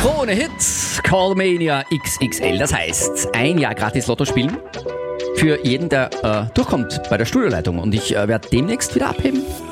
Krone Hits, Callmania XXL. Das heißt, ein Jahr gratis Lotto spielen für jeden, der durchkommt bei der Studioleitung. Und ich werde demnächst wieder abheben.